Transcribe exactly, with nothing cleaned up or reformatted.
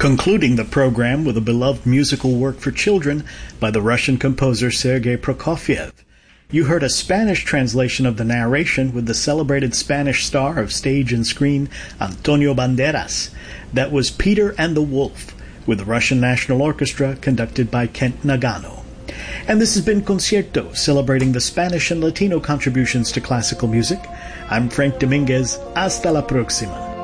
Concluding the program with a beloved musical work for children by the Russian composer Sergei Prokofiev. You heard a Spanish translation of the narration with the celebrated Spanish star of stage and screen, Antonio Banderas. That was Peter and the Wolf, with the Russian National Orchestra conducted by Kent Nagano. And this has been Concierto, celebrating the Spanish and Latino contributions to classical music. I'm Frank Dominguez. Hasta la próxima.